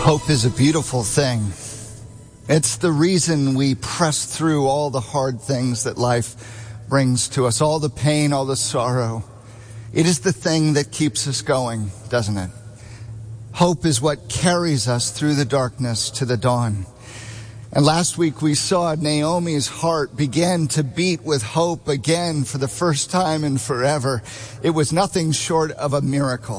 Hope is a beautiful thing. It's the reason we press through all the hard things that life brings to us, all the pain, all the sorrow. It is the thing that keeps us going, doesn't it? Hope is what carries us through the darkness to the dawn. And last week we saw Naomi's heart begin to beat with hope again for the first time in forever. It was nothing short of a miracle.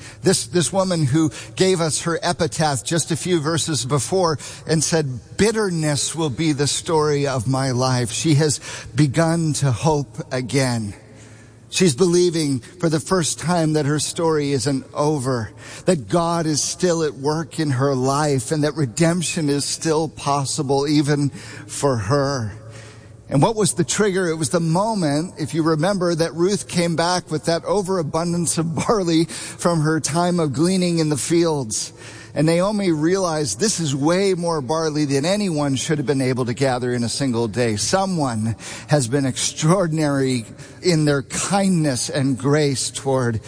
This woman who gave us her epitaph just a few verses before and said, bitterness will be the story of my life. She has begun to hope again. She's believing for the first time that her story isn't over, that God is still at work in her life, and that redemption is still possible even for her. And what was the trigger? It was the moment, if you remember, that Ruth came back with that overabundance of barley from her time of gleaning in the fields. And Naomi realized this is way more barley than anyone should have been able to gather in a single day. Someone has been extraordinary in their kindness and grace toward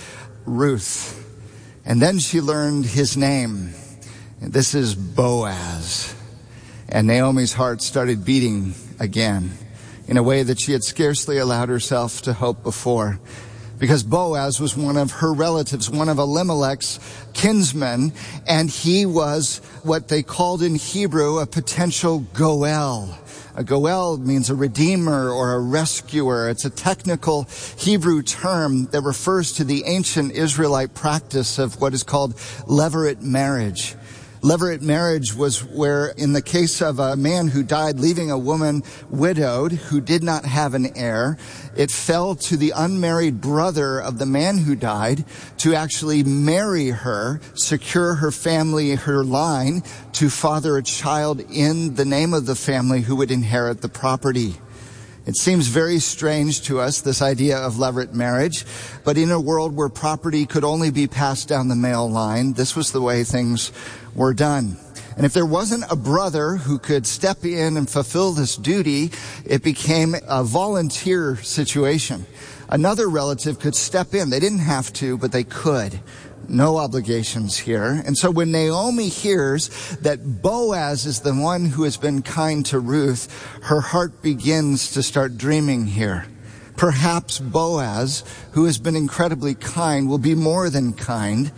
Ruth. And then she learned his name. This is Boaz. And Naomi's heart started beating again in a way that she had scarcely allowed herself to hope before. Because Boaz was one of her relatives, one of Elimelech's kinsmen, and he was what they called in Hebrew a potential goel. A goel means a redeemer or a rescuer. It's a technical Hebrew term that refers to the ancient Israelite practice of what is called levirate marriage. Levirate marriage was where, in the case of a man who died leaving a woman widowed who did not have an heir, it fell to the unmarried brother of the man who died to actually marry her, secure her family, her line, to father a child in the name of the family who would inherit the property. It seems very strange to us, this idea of levirate marriage, but in a world where property could only be passed down the male line, this was the way things were done. And if there wasn't a brother who could step in and fulfill this duty, it became a volunteer situation. Another relative could step in. They didn't have to, but they could. No obligations here. And so when Naomi hears that Boaz is the one who has been kind to Ruth, her heart begins to start dreaming here. Perhaps Boaz, who has been incredibly kind, will be more than kind.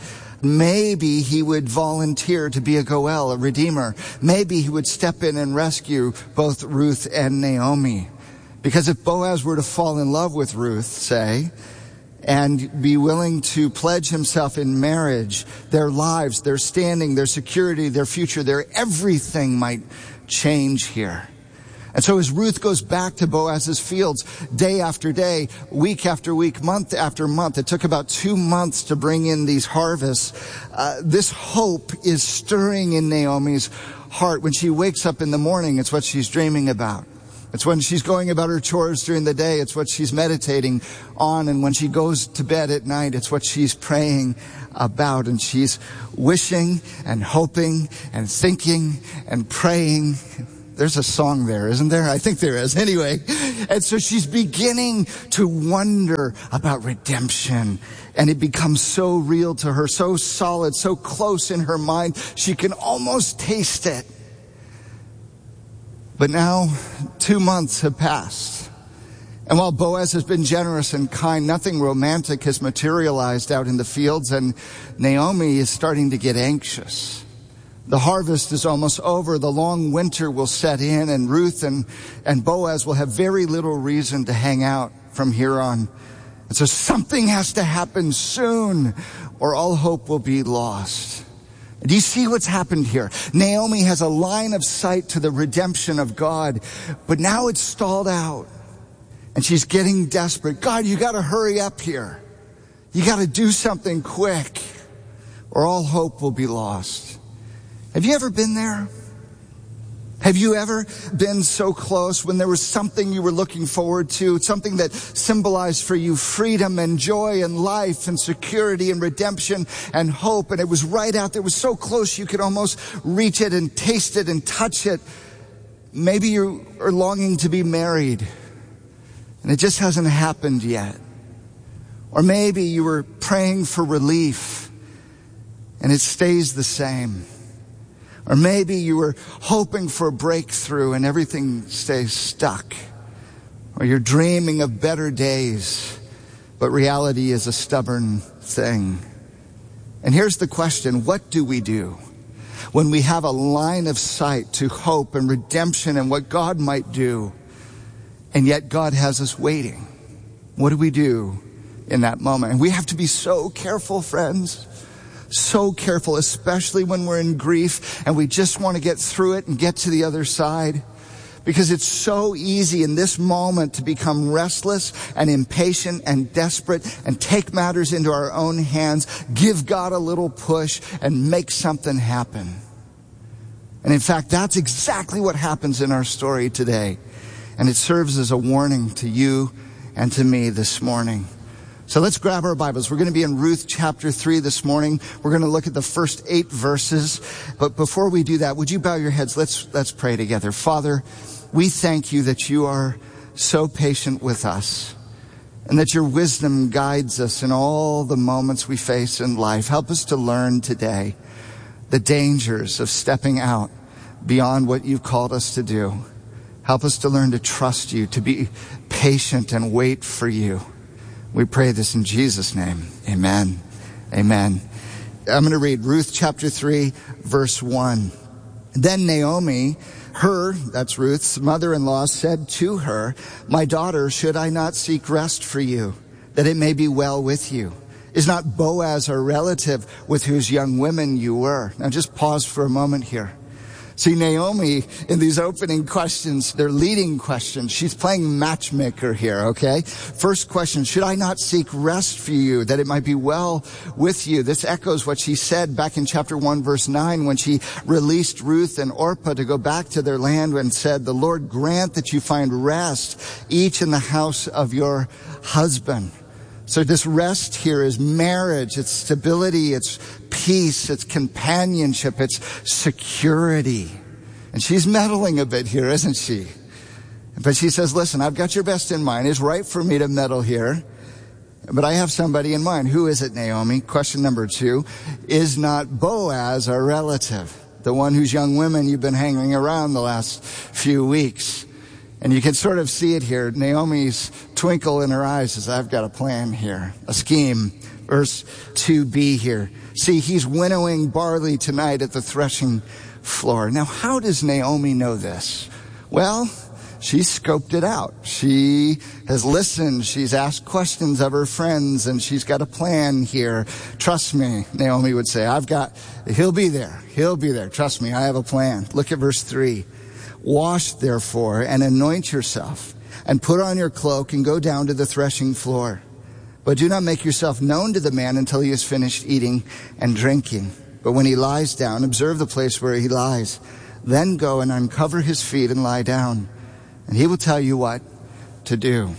Maybe he would volunteer to be a goel, a redeemer. Maybe he would step in and rescue both Ruth and Naomi. Because if Boaz were to fall in love with Ruth, say, and be willing to pledge himself in marriage, their lives, their standing, their security, their future, their everything might change here. And so as Ruth goes back to Boaz's fields day after day, week after week, month after month, it took about 2 months to bring in these harvests. This hope is stirring in Naomi's heart. When she wakes up in the morning, it's what she's dreaming about. It's when she's going about her chores during the day, it's what she's meditating on. And when she goes to bed at night, it's what she's praying about. And she's wishing and hoping and thinking and praying. There's a song there, isn't there? I think there is. Anyway, and so she's beginning to wonder about redemption. And it becomes so real to her, so solid, so close in her mind, she can almost taste it. But now 2 months have passed. And while Boaz has been generous and kind, nothing romantic has materialized out in the fields, and Naomi is starting to get anxious. The harvest is almost over. The long winter will set in, and Ruth and Boaz will have very little reason to hang out from here on. And so something has to happen soon, or all hope will be lost. Do you see what's happened here? Naomi has a line of sight to the redemption of God, but now it's stalled out. And she's getting desperate. God, you got to hurry up here. You got to do something quick, or all hope will be lost. Have you ever been there? Have you ever been so close when there was something you were looking forward to, something that symbolized for you freedom and joy and life and security and redemption and hope, and it was right out there, it was so close you could almost reach it and taste it and touch it? Maybe you are longing to be married, and it just hasn't happened yet. Or maybe you were praying for relief, and it stays the same. Or maybe you were hoping for a breakthrough and everything stays stuck. Or you're dreaming of better days, but reality is a stubborn thing. And here's the question: what do we do when we have a line of sight to hope and redemption and what God might do, and yet God has us waiting? What do we do in that moment? And we have to be so careful, friends. So careful, especially when we're in grief and we just want to get through it and get to the other side. Because it's so easy in this moment to become restless and impatient and desperate and take matters into our own hands, give God a little push, and make something happen. And in fact, that's exactly what happens in our story today. And it serves as a warning to you and to me this morning. So let's grab our Bibles. We're going to be in Ruth chapter 3 this morning. We're going to look at the first 8 verses. But before we do that, would you bow your heads? Let's pray together. Father, we thank you that you are so patient with us and that your wisdom guides us in all the moments we face in life. Help us to learn today the dangers of stepping out beyond what you've called us to do. Help us to learn to trust you, to be patient and wait for you. We pray this in Jesus' name. Amen. Amen. I'm going to read Ruth chapter 3, verse 1. Then Naomi, that's Ruth's mother-in-law, said to her, "My daughter, should I not seek rest for you, that it may be well with you? Is not Boaz our relative with whose young women you were?" Now just pause for a moment here. See, Naomi, in these opening questions, they're leading questions. She's playing matchmaker here, okay? First question, should I not seek rest for you, that it might be well with you? This echoes what she said back in chapter 1, verse 9, when she released Ruth and Orpah to go back to their land and said, "The Lord grant that you find rest, each in the house of your husband." So this rest here is marriage, it's stability, it's peace, it's companionship, it's security. And she's meddling a bit here, isn't she? But she says, listen, I've got your best in mind. It's right for me to meddle here. But I have somebody in mind. Who is it, Naomi? Question number 2. Is not Boaz our relative? The one whose young women you've been hanging around the last few weeks. And you can sort of see it here. Naomi's twinkle in her eyes says, I've got a plan here, a scheme. Verse 2b here. See, he's winnowing barley tonight at the threshing floor. Now, how does Naomi know this? Well, she's scoped it out. She has listened. She's asked questions of her friends, and she's got a plan here. Trust me, Naomi would say. He'll be there. He'll be there. Trust me, I have a plan. Look at verse 3. Wash, therefore, and anoint yourself, and put on your cloak, and go down to the threshing floor. But do not make yourself known to the man until he has finished eating and drinking. But when he lies down, observe the place where he lies. Then go and uncover his feet and lie down, and he will tell you what to do.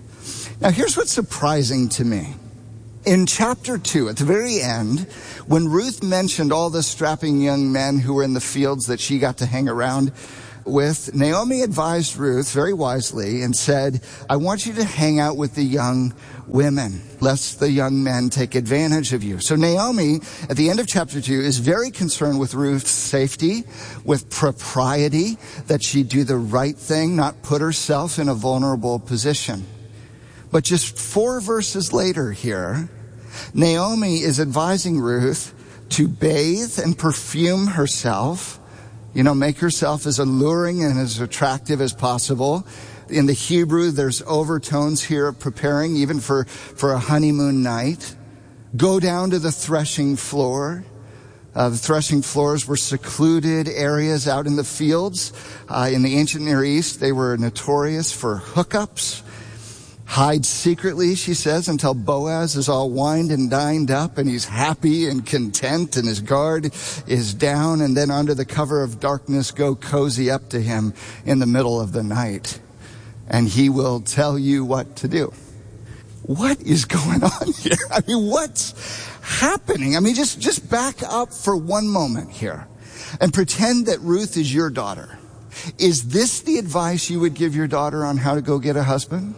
Now, here's what's surprising to me. In chapter 2, at the very end, when Ruth mentioned all the strapping young men who were in the fields that she got to hang around with, Naomi advised Ruth very wisely and said, I want you to hang out with the young women, lest the young men take advantage of you. So Naomi, at the end of chapter 2, is very concerned with Ruth's safety, with propriety, that she do the right thing, not put herself in a vulnerable position. But just 4 verses later here, Naomi is advising Ruth to bathe and perfume herself, make herself as alluring and as attractive as possible. In the Hebrew, there's overtones here of preparing, even for a honeymoon night. Go down to the threshing floor. The threshing floors were secluded areas out in the fields. In the ancient Near East, they were notorious for hookups. Hide secretly, she says, until Boaz is all wined and dined up and he's happy and content and his guard is down, and then under the cover of darkness go cozy up to him in the middle of the night. And he will tell you what to do. What is going on here? What's happening? Just back up for one moment here and pretend that Ruth is your daughter. Is this the advice you would give your daughter on how to go get a husband?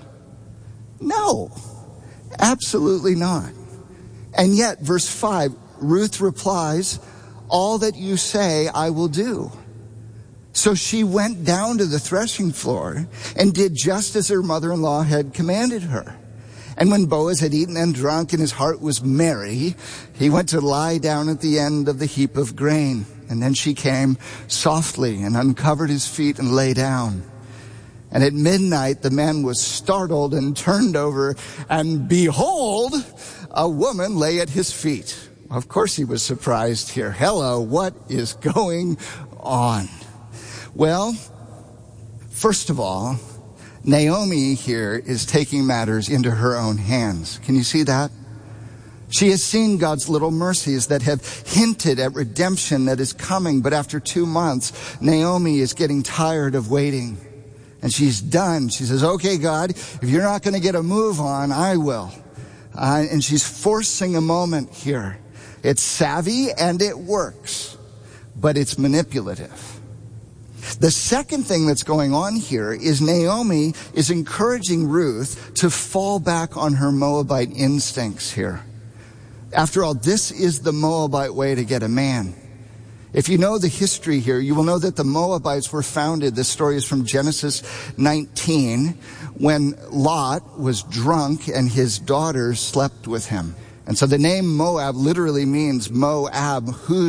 No, absolutely not. And yet, verse 5, Ruth replies, All that you say, I will do." So she went down to the threshing floor and did just as her mother-in-law had commanded her. And when Boaz had eaten and drunk and his heart was merry, he went to lie down at the end of the heap of grain. And then she came softly and uncovered his feet and lay down. And at midnight the man was startled and turned over, and behold, a woman lay at his feet. Of course he was surprised here. Hello, what is going on? Well, first of all, Naomi here is taking matters into her own hands. Can you see that? She has seen God's little mercies that have hinted at redemption that is coming. But after 2 months, Naomi is getting tired of waiting. And she's done. She says, "Okay, God, if you're not going to get a move on, I will." And she's forcing a moment here. It's savvy and it works, but it's manipulative. The second thing that's going on here is Naomi is encouraging Ruth to fall back on her Moabite instincts here. After all, this is the Moabite way to get a man. If you know the history here, you will know that the Moabites were founded. This story is from Genesis 19, when Lot was drunk and his daughters slept with him. And so the name Moab literally means Moab,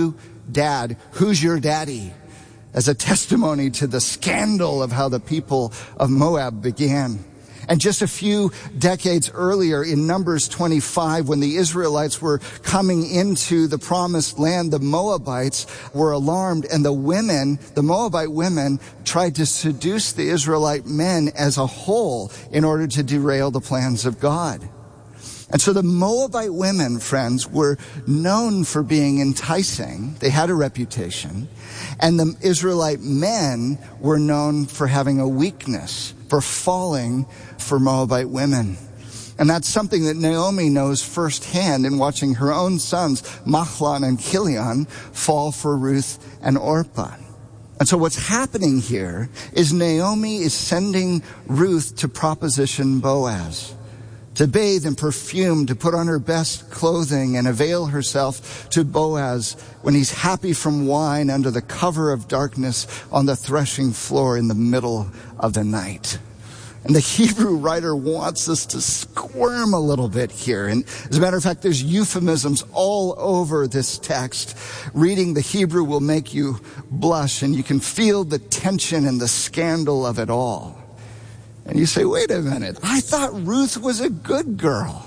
who's your daddy? As a testimony to the scandal of how the people of Moab began. And just a few decades earlier, in Numbers 25, when the Israelites were coming into the promised land, the Moabites were alarmed, and the Moabite women tried to seduce the Israelite men as a whole in order to derail the plans of God. And so the Moabite women, friends, were known for being enticing. They had a reputation. And the Israelite men were known for having a weakness, for falling for Moabite women. And that's something that Naomi knows firsthand in watching her own sons, Mahlon and Chilion, fall for Ruth and Orpah. And so what's happening here is Naomi is sending Ruth to proposition Boaz, to bathe in perfume, to put on her best clothing and avail herself to Boaz when he's happy from wine under the cover of darkness on the threshing floor in the middle of the night. And the Hebrew writer wants us to squirm a little bit here. And as a matter of fact, there's euphemisms all over this text. Reading the Hebrew will make you blush, and you can feel the tension and the scandal of it all. And you say, wait a minute, I thought Ruth was a good girl.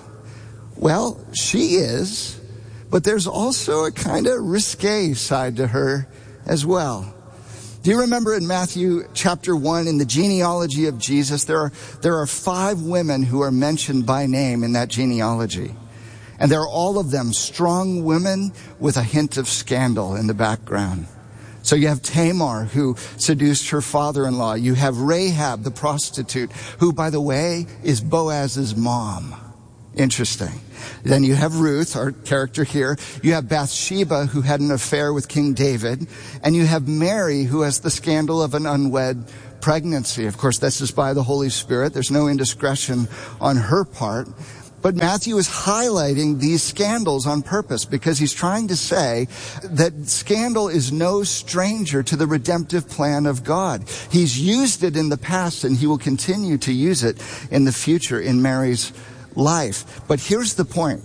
Well, she is, but there's also a kind of risque side to her as well. Do you remember in Matthew chapter 1, in the genealogy of Jesus, there are 5 women who are mentioned by name in that genealogy. And they're all of them strong women with a hint of scandal in the background. So you have Tamar, who seduced her father-in-law. You have Rahab, the prostitute, who, by the way, is Boaz's mom. Interesting. Then you have Ruth, our character here. You have Bathsheba, who had an affair with King David. And you have Mary, who has the scandal of an unwed pregnancy. Of course, this is by the Holy Spirit. There's no indiscretion on her part. But Matthew is highlighting these scandals on purpose because he's trying to say that scandal is no stranger to the redemptive plan of God. He's used it in the past, and he will continue to use it in the future in Mary's life. But here's the point.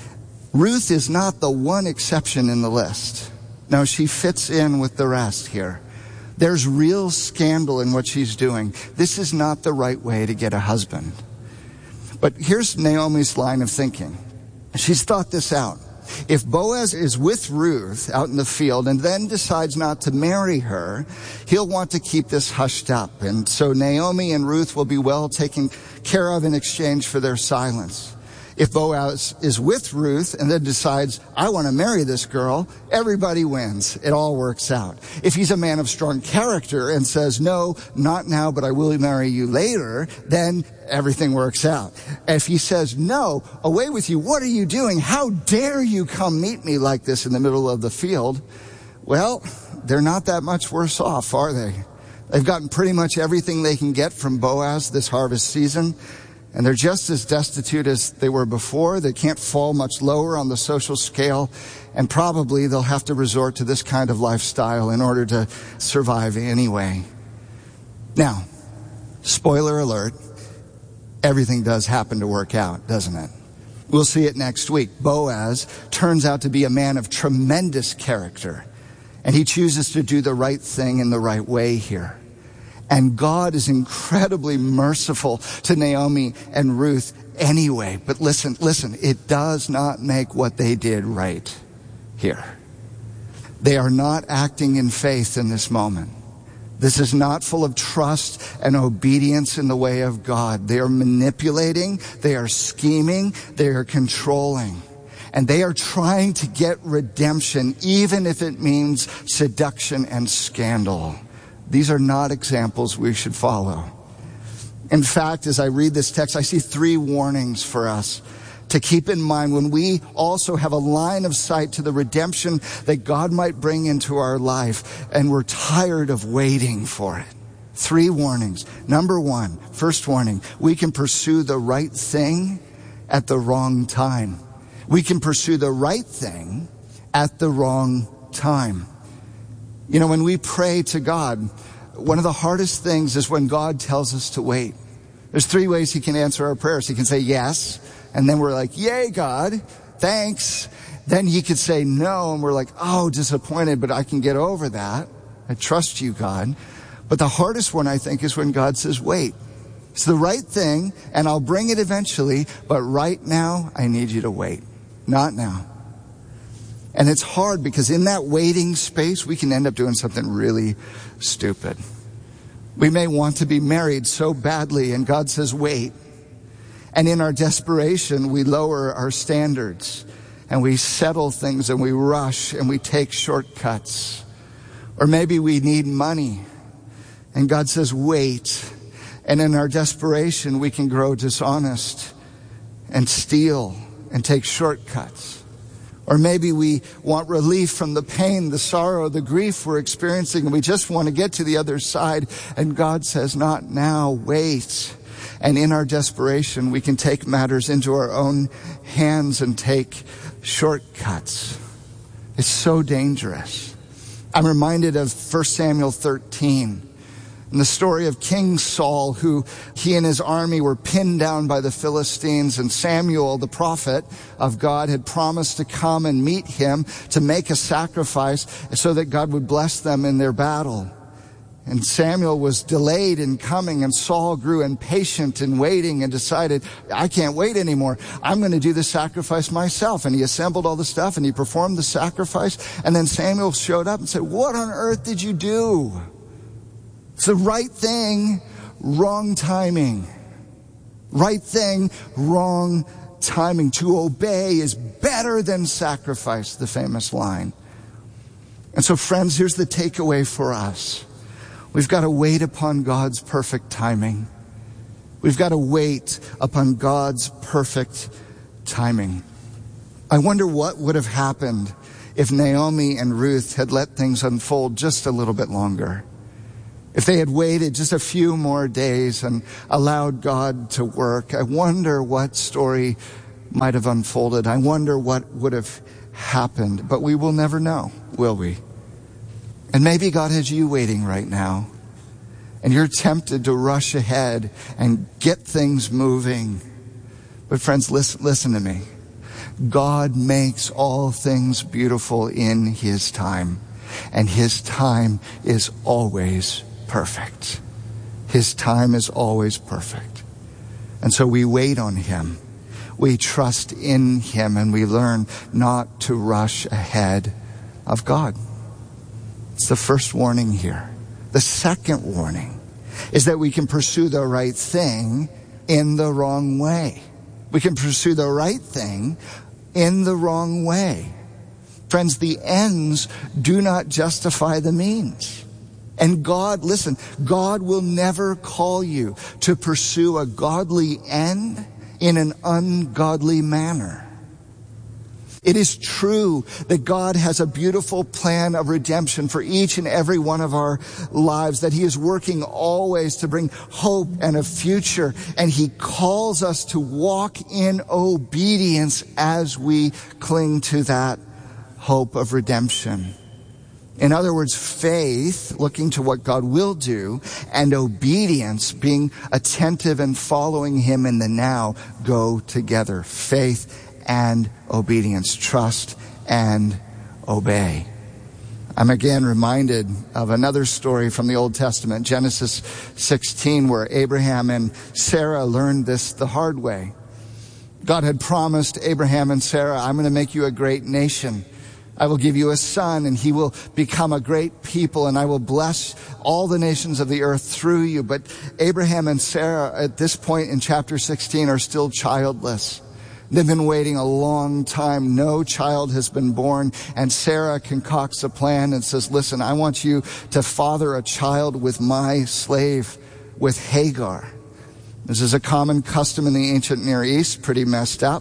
Ruth is not the one exception in the list. No, she fits in with the rest here. There's real scandal in what she's doing. This is not the right way to get a husband. But here's Naomi's line of thinking. She's thought this out. If Boaz is with Ruth out in the field and then decides not to marry her, he'll want to keep this hushed up. And so Naomi and Ruth will be well taken care of in exchange for their silence. If Boaz is with Ruth and then decides, I want to marry this girl, everybody wins. It all works out. If he's a man of strong character and says, no, not now, but I will marry you later, then everything works out. If he says, no, away with you, what are you doing? How dare you come meet me like this in the middle of the field? Well, they're not that much worse off, are they? They've gotten pretty much everything they can get from Boaz this harvest season. And they're just as destitute as they were before. They can't fall much lower on the social scale. And probably they'll have to resort to this kind of lifestyle in order to survive anyway. Now, spoiler alert, everything does happen to work out, doesn't it? We'll see it next week. Boaz turns out to be a man of tremendous character. And he chooses to do the right thing in the right way here. And God is incredibly merciful to Naomi and Ruth anyway. But listen, it does not make what they did right here. They are not acting in faith in this moment. This is not full of trust and obedience in the way of God. They are manipulating, they are scheming, they are controlling. And they are trying to get redemption, even if it means seduction and scandal. These are not examples we should follow. In fact, as I read this text, I see 3 warnings for us to keep in mind when we also have a line of sight to the redemption that God might bring into our life, and we're tired of waiting for it. 3 warnings. Number 1, first warning, we can pursue the right thing at the wrong time. We can pursue the right thing at the wrong time. You know, when we pray to God, one of the hardest things is when God tells us to wait. There's 3 ways he can answer our prayers. He can say yes, and then we're like, yay, God, thanks. Then he could say no, and we're like, oh, disappointed, but I can get over that. I trust you, God. But the hardest one, I think, is when God says, wait. It's the right thing, and I'll bring it eventually, but right now, I need you to wait. Not now. And it's hard because in that waiting space, we can end up doing something really stupid. We may want to be married so badly, and God says, wait. And in our desperation, we lower our standards, and we settle things, and we rush, and we take shortcuts. Or maybe we need money, and God says, wait. And in our desperation, we can grow dishonest and steal and take shortcuts. Or maybe we want relief from the pain, the sorrow, the grief we're experiencing, and we just want to get to the other side. And God says, not now, wait. And in our desperation, we can take matters into our own hands and take shortcuts. It's so dangerous. I'm reminded of 1 Samuel 13. And the story of King Saul, who he and his army were pinned down by the Philistines, and Samuel, the prophet of God, had promised to come and meet him to make a sacrifice so that God would bless them in their battle. And Samuel was delayed in coming, and Saul grew impatient in waiting and decided, I can't wait anymore. I'm going to do the sacrifice myself. And he assembled all the stuff and he performed the sacrifice. And then Samuel showed up and said, what on earth did you do? It's the right thing, wrong timing. Right thing, wrong timing. To obey is better than sacrifice, the famous line. And so, friends, here's the takeaway for us. We've got to wait upon God's perfect timing. We've got to wait upon God's perfect timing. I wonder what would have happened if Naomi and Ruth had let things unfold just a little bit longer. If they had waited just a few more days and allowed God to work, I wonder what story might have unfolded. I wonder what would have happened. But we will never know, will we? And maybe God has you waiting right now, and you're tempted to rush ahead and get things moving. But friends, listen to me. God makes all things beautiful in His time, and His time is always perfect. His time is always perfect. And so we wait on Him. We trust in Him, and we learn not to rush ahead of God. It's the first warning here. The second warning is that we can pursue the right thing in the wrong way. We can pursue the right thing in the wrong way. Friends, the ends do not justify the means. And God, listen, God will never call you to pursue a godly end in an ungodly manner. It is true that God has a beautiful plan of redemption for each and every one of our lives, that he is working always to bring hope and a future, and he calls us to walk in obedience as we cling to that hope of redemption. In other words, faith, looking to what God will do, and obedience, being attentive and following him in the now, go together. Faith and obedience, trust and obey. I'm again reminded of another story from the Old Testament, Genesis 16, where Abraham and Sarah learned this the hard way. God had promised Abraham and Sarah, I'm going to make you a great nation. I will give you a son, and he will become a great people, and I will bless all the nations of the earth through you. But Abraham and Sarah, at this point in chapter 16, are still childless. They've been waiting a long time. No child has been born. And Sarah concocts a plan and says, listen, I want you to father a child with my slave, with Hagar. This is a common custom in the ancient Near East, pretty messed up.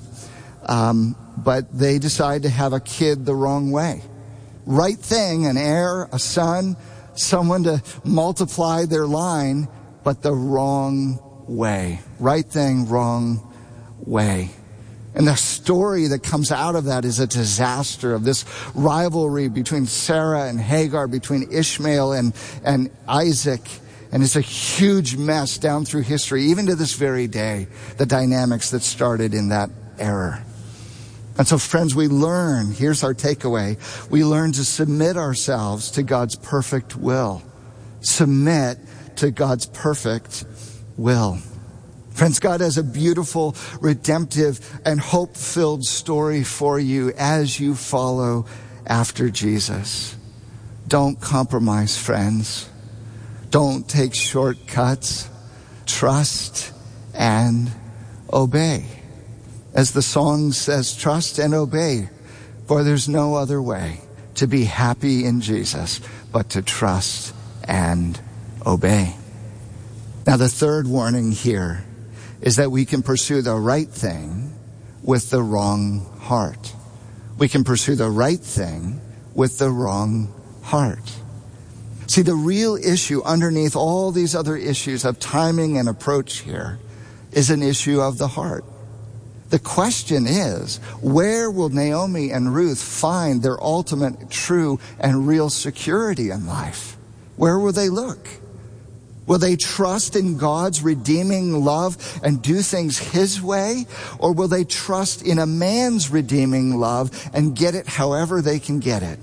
But they decide to have a kid the wrong way. Right thing, an heir, a son, someone to multiply their line, but the wrong way. Right thing, wrong way. And the story that comes out of that is a disaster of this rivalry between Sarah and Hagar, between Ishmael and Isaac. And it's a huge mess down through history, even to this very day, the dynamics that started in that era. And so, friends, we learn, here's our takeaway, we learn to submit ourselves to God's perfect will. Submit to God's perfect will. Friends, God has a beautiful, redemptive, and hope-filled story for you as you follow after Jesus. Don't compromise, friends. Don't take shortcuts. Trust and obey. As the song says, trust and obey, for there's no other way to be happy in Jesus but to trust and obey. Now, the third warning here is that we can pursue the right thing with the wrong heart. We can pursue the right thing with the wrong heart. See, the real issue underneath all these other issues of timing and approach here is an issue of the heart. The question is, where will Naomi and Ruth find their ultimate, true, and real security in life? Where will they look? Will they trust in God's redeeming love and do things his way? Or will they trust in a man's redeeming love and get it however they can get it?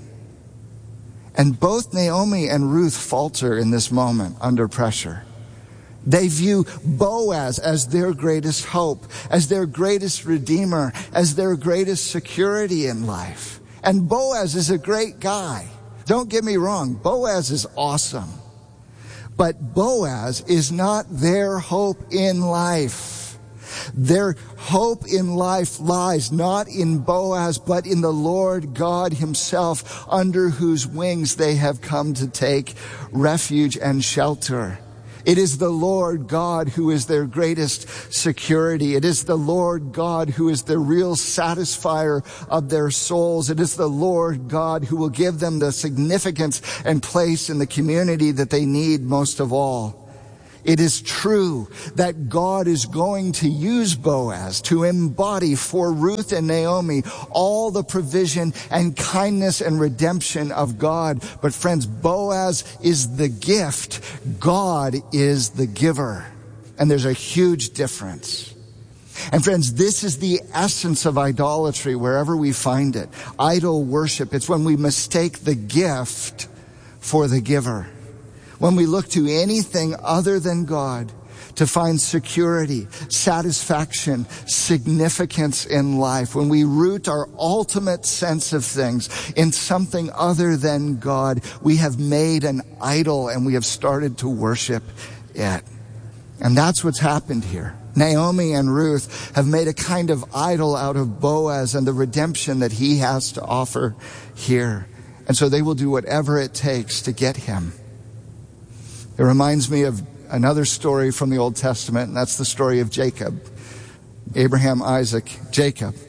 And both Naomi and Ruth falter in this moment under pressure. They view Boaz as their greatest hope, as their greatest redeemer, as their greatest security in life. And Boaz is a great guy. Don't get me wrong, Boaz is awesome. But Boaz is not their hope in life. Their hope in life lies not in Boaz, but in the Lord God himself, under whose wings they have come to take refuge and shelter. It is the Lord God who is their greatest security. It is the Lord God who is the real satisfier of their souls. It is the Lord God who will give them the significance and place in the community that they need most of all. It is true that God is going to use Boaz to embody for Ruth and Naomi all the provision and kindness and redemption of God. But friends, Boaz is the gift. God is the giver. And there's a huge difference. And friends, this is the essence of idolatry wherever we find it. Idol worship. It's when we mistake the gift for the giver. When we look to anything other than God to find security, satisfaction, significance in life, when we root our ultimate sense of things in something other than God, we have made an idol and we have started to worship it. And that's what's happened here. Naomi and Ruth have made a kind of idol out of Boaz and the redemption that he has to offer here. And so they will do whatever it takes to get him. It reminds me of another story from the Old Testament, and that's the story of Jacob. Abraham, Isaac, Jacob.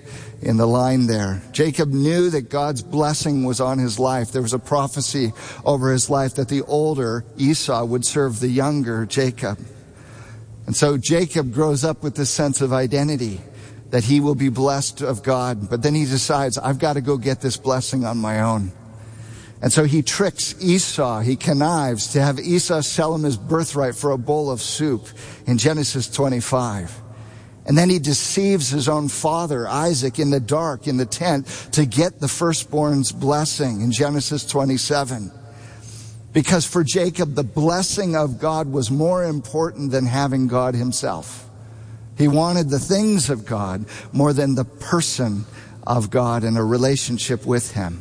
in the line there. Jacob knew that God's blessing was on his life. There was a prophecy over his life that the older Esau would serve the younger Jacob. And so Jacob grows up with this sense of identity, that he will be blessed of God. But then he decides, I've got to go get this blessing on my own. And so he tricks Esau. He connives to have Esau sell him his birthright for a bowl of soup in Genesis 25. And then he deceives his own father, Isaac, in the dark, in the tent, to get the firstborn's blessing in Genesis 27. Because for Jacob, the blessing of God was more important than having God himself. He wanted the things of God more than the person of God and a relationship with him.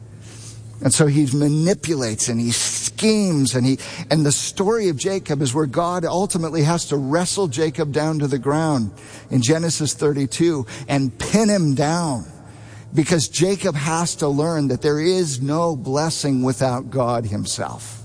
And so he manipulates and he schemes and the story of Jacob is where God ultimately has to wrestle Jacob down to the ground in Genesis 32 and pin him down, because Jacob has to learn that there is no blessing without God himself.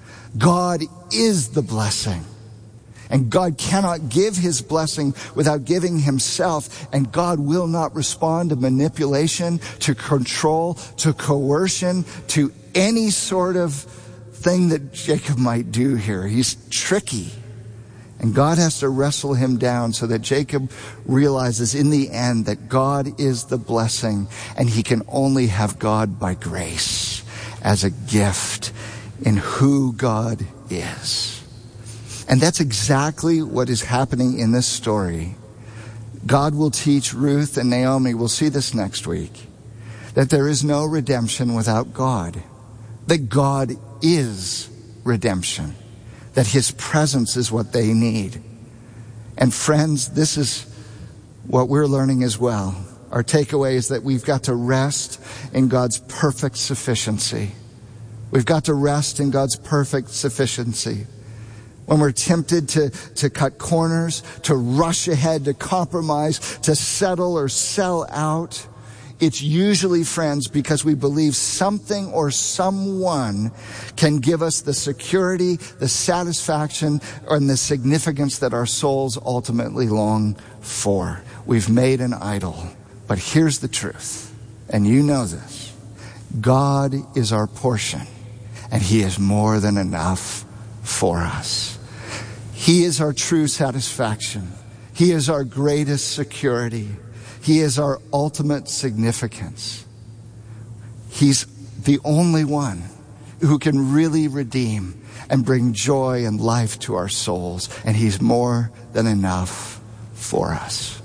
God is the blessing. And God cannot give his blessing without giving himself. And God will not respond to manipulation, to control, to coercion, to any sort of thing that Jacob might do here. He's tricky. And God has to wrestle him down so that Jacob realizes in the end that God is the blessing and he can only have God by grace as a gift in who God is. And that's exactly what is happening in this story. God will teach Ruth and Naomi, we'll see this next week, that there is no redemption without God. That God is redemption. That his presence is what they need. And friends, this is what we're learning as well. Our takeaway is that we've got to rest in God's perfect sufficiency. We've got to rest in God's perfect sufficiency. When we're tempted to cut corners, to rush ahead, to compromise, to settle or sell out, it's usually, friends, because we believe something or someone can give us the security, the satisfaction, and the significance that our souls ultimately long for. We've made an idol. But here's the truth, and you know this. God is our portion, and he is more than enough for us. He is our true satisfaction. He is our greatest security. He is our ultimate significance. He's the only one who can really redeem and bring joy and life to our souls. And he's more than enough for us.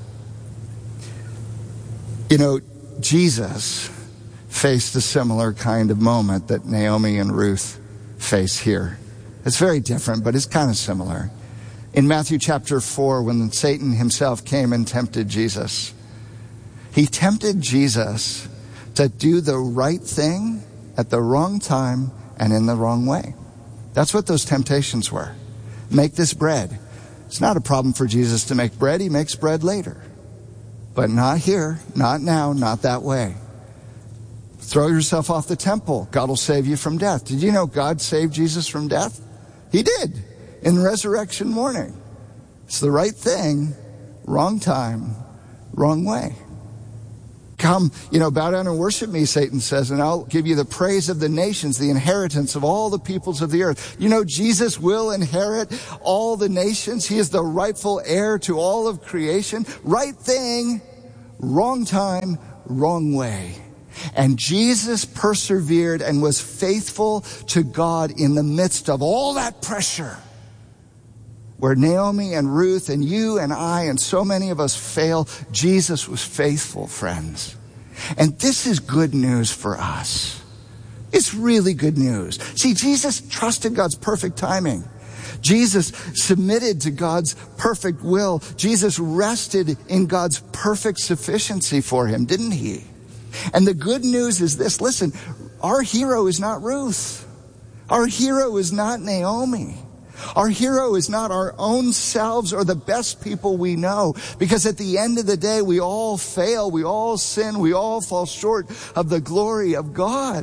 You know, Jesus faced a similar kind of moment that Naomi and Ruth face here. It's very different, but it's kind of similar. In Matthew chapter 4, when Satan himself came and tempted Jesus, he tempted Jesus to do the right thing at the wrong time and in the wrong way. That's what those temptations were. Make this bread. It's not a problem for Jesus to make bread. He makes bread later. But not here, not now, not that way. Throw yourself off the temple. God will save you from death. Did you know God saved Jesus from death? He did. In resurrection morning. It's the right thing, wrong time, wrong way. Come, bow down and worship me, Satan says, and I'll give you the praise of the nations, the inheritance of all the peoples of the earth. Jesus will inherit all the nations. He is the rightful heir to all of creation. Right thing, wrong time, wrong way. And Jesus persevered and was faithful to God in the midst of all that pressure. Where Naomi and Ruth and you and I and so many of us fail, Jesus was faithful, friends. And this is good news for us. It's really good news. See, Jesus trusted God's perfect timing. Jesus submitted to God's perfect will. Jesus rested in God's perfect sufficiency for him, didn't he? And the good news is this. Listen, our hero is not Ruth. Our hero is not Naomi. Our hero is not our own selves or the best people we know. Because at the end of the day, we all fail, we all sin, we all fall short of the glory of God.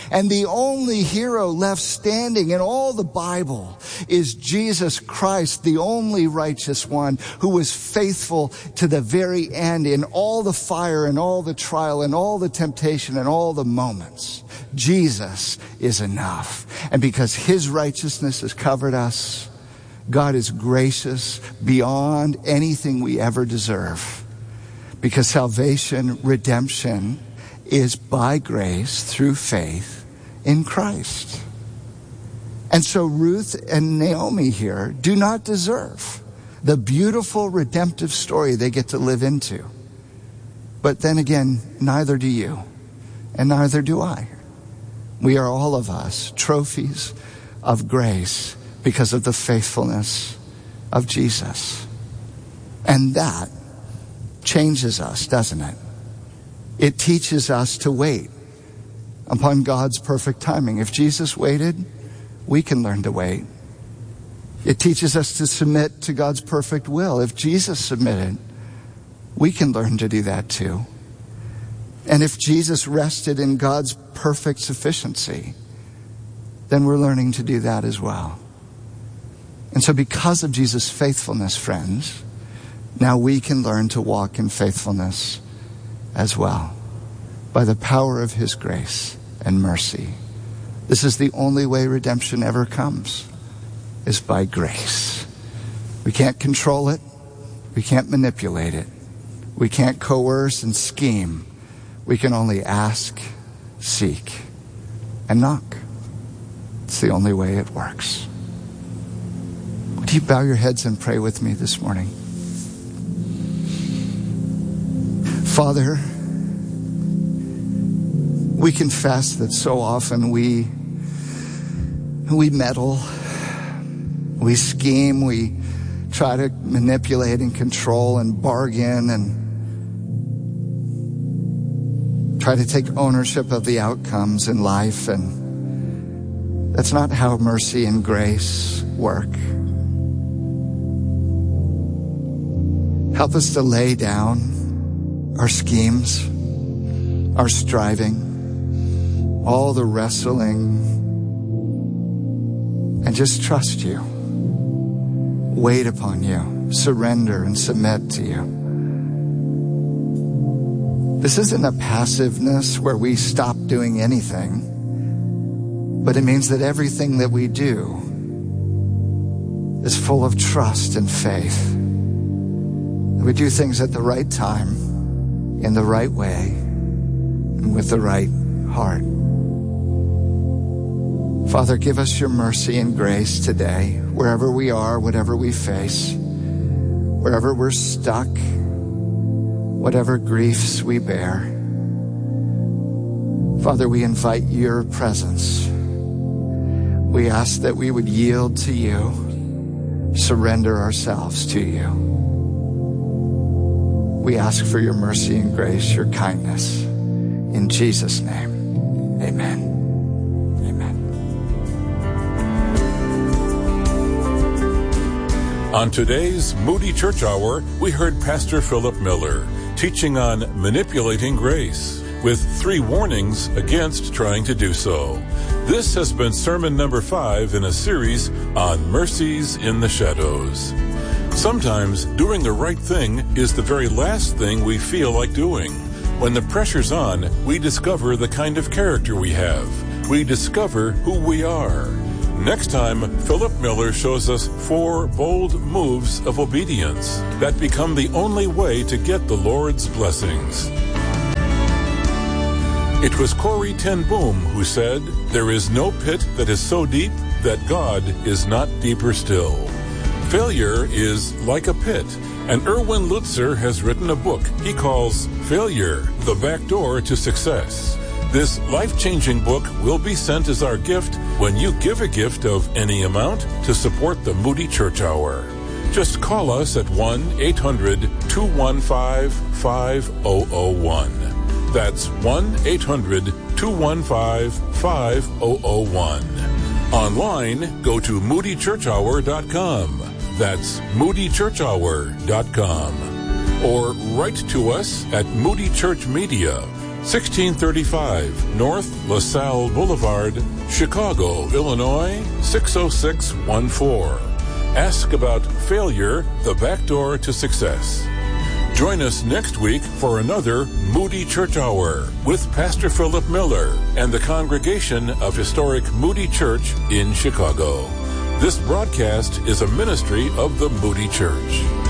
And the only hero left standing in all the Bible is Jesus Christ, the only righteous one who was faithful to the very end in all the fire and all the trial and all the temptation and all the moments. Jesus is enough. And because his righteousness has covered us, God is gracious beyond anything we ever deserve. Because salvation, redemption, is by grace through faith in Christ. And so Ruth and Naomi here do not deserve the beautiful redemptive story they get to live into. But then again, neither do you, and neither do I. We are all of us trophies of grace because of the faithfulness of Jesus. And that changes us, doesn't it? It teaches us to wait upon God's perfect timing. If Jesus waited, we can learn to wait. It teaches us to submit to God's perfect will. If Jesus submitted, we can learn to do that too. And if Jesus rested in God's perfect sufficiency, then we're learning to do that as well. And so because of Jesus' faithfulness, friends, now we can learn to walk in faithfulness as well, by the power of his grace and mercy. This is the only way redemption ever comes, is by grace. We can't control it. We can't manipulate it. We can't coerce and scheme. We can only ask, seek, and knock. It's the only way it works. Would you bow your heads and pray with me this morning? Father, we confess that so often we meddle, we scheme, we try to manipulate and control and bargain and try to take ownership of the outcomes in life, and that's not how mercy and grace work. Help us to lay down our schemes, our striving, all the wrestling, and just trust you. Wait upon you, surrender and submit to you. This isn't a passiveness where we stop doing anything, but it means that everything that we do is full of trust and faith. We do things at the right time, in the right way, and with the right heart. Father, give us your mercy and grace today, wherever we are, whatever we face, wherever we're stuck, whatever griefs we bear. Father, we invite your presence. We ask that we would yield to you, surrender ourselves to you. We ask for your mercy and grace, your kindness. In Jesus' name, amen. Amen. On today's Moody Church Hour, we heard Pastor Philip Miller teaching on manipulating grace with 3 warnings against trying to do so. This has been sermon number 5 in a series on mercies in the shadows. Sometimes doing the right thing is the very last thing we feel like doing. When the pressure's on, we discover the kind of character we have. We discover who we are. Next time, Philip Miller shows us 4 bold moves of obedience that become the only way to get the Lord's blessings. It was Corrie ten Boom who said, "There is no pit that is so deep that God is not deeper still." Failure is like a pit, and Erwin Lutzer has written a book he calls Failure, the Back Door to Success. This life-changing book will be sent as our gift when you give a gift of any amount to support the Moody Church Hour. Just call us at 1-800-215-5001. That's 1-800-215-5001. Online, go to moodychurchhour.com. That's moodychurchhour.com. Or write to us at Moody Church Media, 1635 North LaSalle Boulevard, Chicago, Illinois, 60614. Ask about failure, the back door to success. Join us next week for another Moody Church Hour with Pastor Philip Miller and the congregation of historic Moody Church in Chicago. This broadcast is a ministry of the Moody Church.